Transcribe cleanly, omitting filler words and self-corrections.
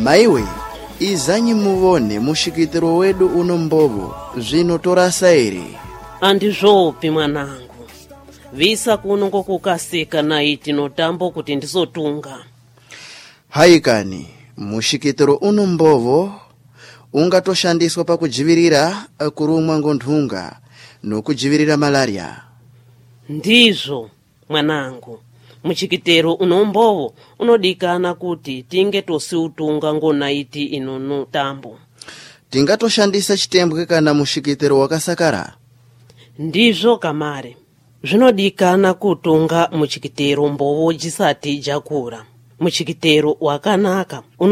Maiwe, izanyi muone mushikitiro wedu uno mbobo, zvino torasa ere. Andizvopi mwanangu, visa kuno kokukasika naiti notambo kuti ndizotunga. Haikani, mushikitiro uno mbobo ungatoshandiswa pakudzivirira kurumwa ngonthunga nokudzivirira malaria. Ndizvo mwanangu, muchikitero unombowo unodikana kuti tinge tosiutunga ngonaiti inono tambo. Tingatoshandisa chitembwe kana mushikitero wakasakara. Ndizvo kamare, zvinodikana kutunga muchikitero mbowo jisati jakura. Muchikitero wakanaka